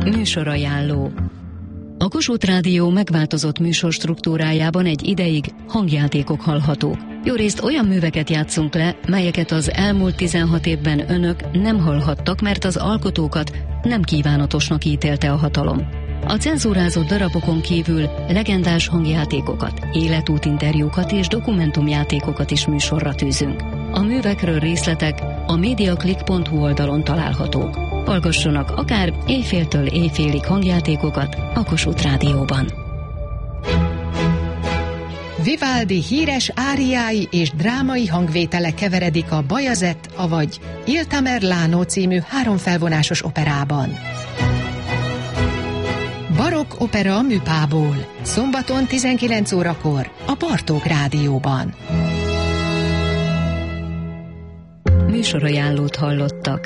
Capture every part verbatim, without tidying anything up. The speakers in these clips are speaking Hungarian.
Műsorajánló. A Kossuth Rádió megváltozott műsorstruktúrájában egy ideig hangjátékok hallhatók. Jórészt olyan műveket játszunk le, melyeket az elmúlt tizenhat évben önök nem hallhattak, mert az alkotókat nem kívánatosnak ítélte a hatalom. A cenzúrázott darabokon kívül legendás hangjátékokat, életútinterjúkat és dokumentumjátékokat is műsorra tűzünk. A művekről részletek a mediaclick pont hu oldalon találhatók. Hallgassanak akár éjféltől éjfélig hangjátékokat a Kossuth Rádióban. Vivaldi híres áriái és drámai hangvétele keveredik a Bajazett, avagy Il Tamerlano című háromfelvonásos operában. Barokk opera műpából. Szombaton tizenkilenc órakor a Bartók Rádióban. Műsorajánlót hallottak.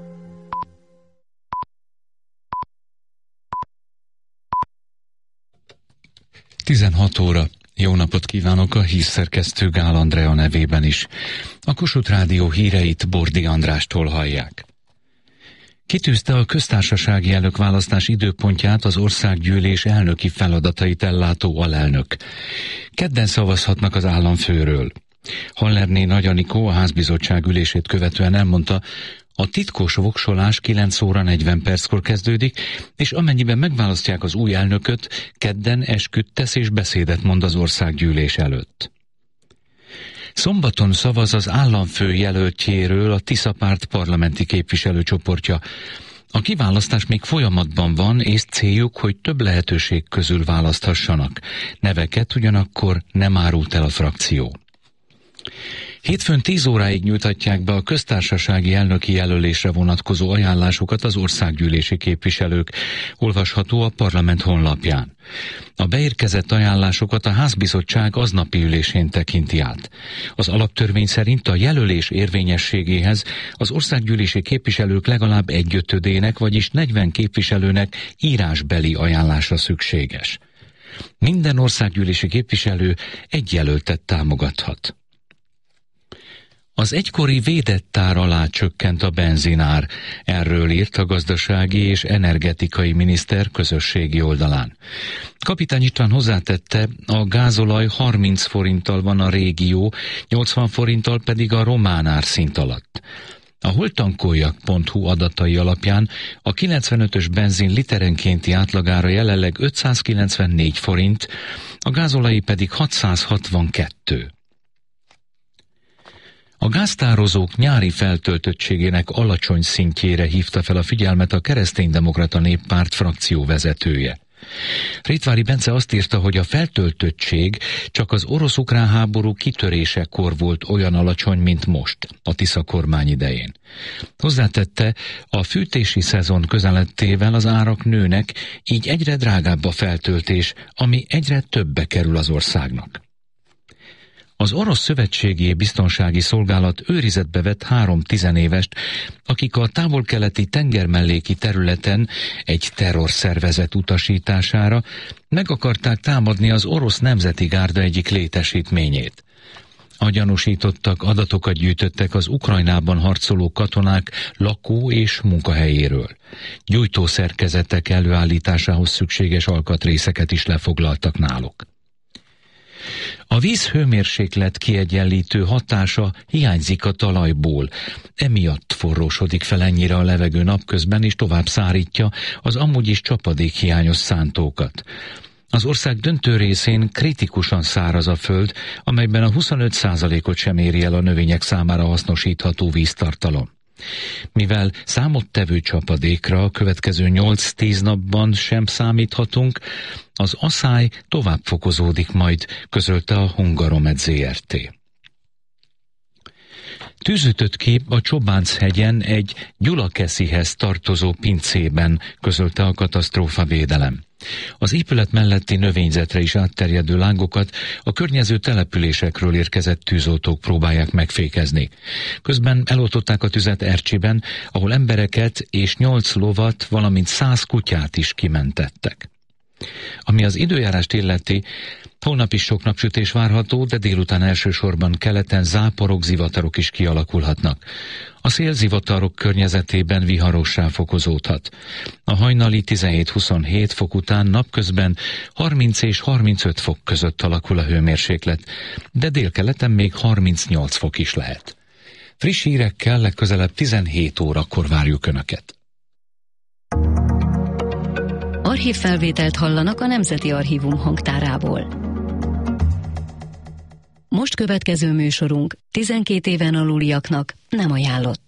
tizenhat óra. Jó napot kívánok a hírszerkesztő Gál Andrea nevében is. A Kossuth Rádió híreit Bordi Andrástól hallják. Kitűzte a köztársasági elnökválasztás időpontját az országgyűlés elnöki feladatait ellátó alelnök. Kedden szavazhatnak az államfőről. Hallerné Nagy Anikó a házbizottság ülését követően elmondta, a titkos voksolás kilenc óra negyven perckor kezdődik, és amennyiben megválasztják az új elnököt, kedden esküt tesz és beszédet mond az országgyűlés előtt. Szombaton szavaz az államfő jelöltjéről a Tisza párt parlamenti képviselőcsoportja. A kiválasztás még folyamatban van, és céljuk, hogy több lehetőség közül választhassanak. Neveket ugyanakkor nem árult el a frakció. Hétfőn tíz óráig nyújthatják be a köztársasági elnöki jelölésre vonatkozó ajánlásokat az országgyűlési képviselők, olvasható a parlament honlapján. A beérkezett ajánlásokat a házbizottság aznapi ülésén tekinti át. Az alaptörvény szerint a jelölés érvényességéhez az országgyűlési képviselők legalább egyötödének, vagyis negyven képviselőnek írásbeli ajánlása szükséges. Minden országgyűlési képviselő egy jelöltet támogathat. Az egykori védett tár alá csökkent a benzinár, erről írt a gazdasági és energetikai miniszter közösségi oldalán. Kapitány István hozzátette, a gázolaj harminc forinttal van a régió, nyolcvan forinttal pedig a román árszint alatt. A holtankoljak pont hu adatai alapján a kilencvenötös benzin literenkénti átlagára jelenleg ötszázkilencvennégy forint, a gázolai pedig hatszázhatvankettő. A gáztározók nyári feltöltöttségének alacsony szintjére hívta fel a figyelmet a Kereszténydemokrata Néppárt frakció vezetője. Rétvári Bence azt írta, hogy a feltöltöttség csak az orosz-ukrán háború kitörésekor volt olyan alacsony, mint most, a Tisza kormány idején. Hozzátette, a fűtési szezon közelettével az árak nőnek, így egyre drágább a feltöltés, ami egyre többe kerül az országnak. Az orosz szövetségi biztonsági szolgálat őrizetbe vett három tizenévest, akik a távol-keleti tengermelléki területen egy terrorszervezet utasítására meg akarták támadni az orosz nemzeti gárda egyik létesítményét. A gyanúsítottak adatokat gyűjtöttek az Ukrajnában harcoló katonák lakó- és munkahelyéről. Gyújtószerkezetek előállításához szükséges alkatrészeket is lefoglaltak náluk. A víz hőmérséklet kiegyenlítő hatása hiányzik a talajból, emiatt forrósodik fel ennyire a levegő napközben, és tovább szárítja az amúgy is csapadékhiányos szántókat. Az ország döntő részén kritikusan száraz a föld, amelyben a huszonöt százalékot sem éri el a növények számára hasznosítható víztartalom. Mivel számottevő csapadékra a következő nyolc-tíz napban sem számíthatunk, az aszály tovább fokozódik majd, közölte a Hungaromed zé er té. Tűzütött ki a Csobánchegyen egy Gyulakeszihez tartozó pincében, közölte a katasztrófavédelem. Az épület melletti növényzetre is átterjedő lángokat a környező településekről érkezett tűzoltók próbálják megfékezni. Közben eloltották a tüzet Ercsiben, ahol embereket és nyolc lovat, valamint száz kutyát is kimentettek. Ami az időjárást illeti, Holnap is sok napsütés várható, de délután elsősorban keleten záporok, zivatarok is kialakulhatnak. A szélzivatarok környezetében viharossá fokozódhat. A hajnali tizenhét-huszonhét fok után napközben harminc és harmincöt fok között alakul a hőmérséklet, de délkeleten még harmincnyolc fok is lehet. Friss hírekkel legközelebb tizenhét órakor várjuk Önöket. Archívfelvételt hallanak a Nemzeti Archívum hangtárából. Most következő műsorunk tizenkét éven aluliaknak nem ajánlott.